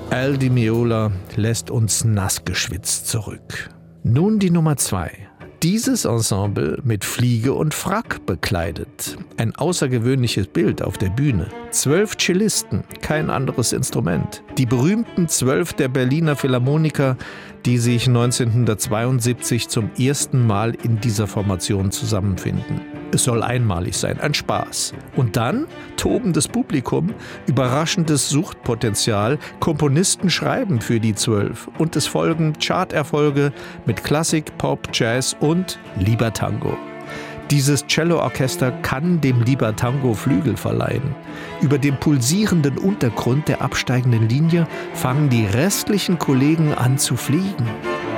Al Di Meola lässt uns nass geschwitzt zurück. Nun die Nummer 2. Dieses Ensemble mit Fliege und Frack bekleidet. Ein außergewöhnliches Bild auf der Bühne. 12 Cellisten, kein anderes Instrument. Die berühmten 12 der Berliner Philharmoniker, die sich 1972 zum ersten Mal in dieser Formation zusammenfinden. Es soll einmalig sein, ein Spaß. Und dann tobendes Publikum, überraschendes Suchtpotenzial, Komponisten schreiben für die 12 und es folgen Charterfolge mit Klassik, Pop, Jazz und Libertango. Dieses Cello-Orchester kann dem Libertango Flügel verleihen. Über dem pulsierenden Untergrund der absteigenden Linie fangen die restlichen Kollegen an zu fliegen.